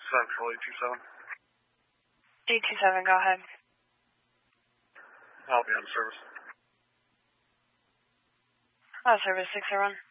Central 827. 827, go ahead. I'll be on service. Service 601.